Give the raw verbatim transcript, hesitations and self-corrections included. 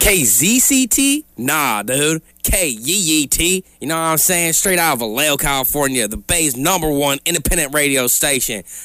K Z C T? Nah, dude. K Y Y T. You know what I'm saying? Straight out of Vallejo, California, the Bay's number one independent radio station.